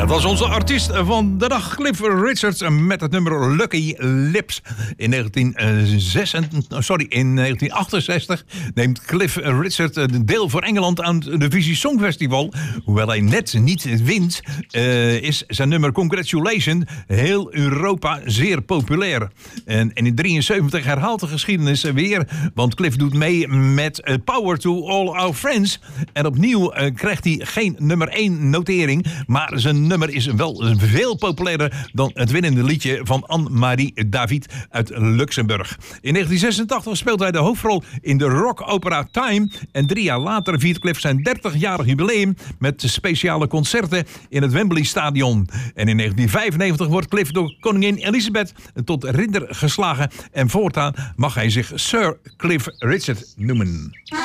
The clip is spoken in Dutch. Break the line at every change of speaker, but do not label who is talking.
Dat was onze artiest van de dag, Cliff Richard, met het nummer Lucky Lips. In 1968 neemt Cliff Richard deel voor Engeland aan het Divisie Songfestival. Hoewel hij net niet wint, is zijn nummer Congratulations heel Europa zeer populair. En in 73 herhaalt de geschiedenis weer, want Cliff doet mee met Power to All Our Friends. En opnieuw krijgt hij geen nummer 1 notering, maar zijn nummer is wel veel populairder dan het winnende liedje van Anne-Marie David uit Luxemburg. In 1986 speelt hij de hoofdrol in de rockopera Time en 3 jaar later viert Cliff zijn 30-jarig jubileum met speciale concerten in het Wembley Stadion. En in 1995 wordt Cliff door koningin Elizabeth tot ridder geslagen en voortaan mag hij zich Sir Cliff Richard noemen.